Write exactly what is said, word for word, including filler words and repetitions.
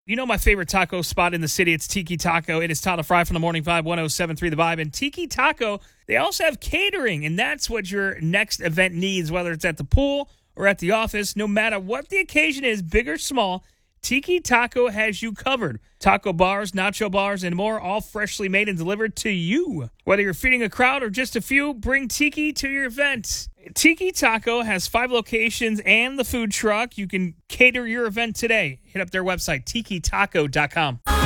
You know my favorite taco spot in the city. It's Tiki Taco. It is Tyler Fry from the Morning Vibe, one oh seven point three The Vibe. And Tiki Taco, they also have catering, and that's what your next event needs, whether it's at the pool or at the office. No matter what the occasion is, big or small, Tiki Taco has you covered. Taco bars, nacho bars, and more, all freshly made and delivered to you. Whether you're feeding a crowd or just a few, bring Tiki to your event. Tiki Taco has five locations and the food truck. You can cater your event today. Hit up their website, tiki taco dot com.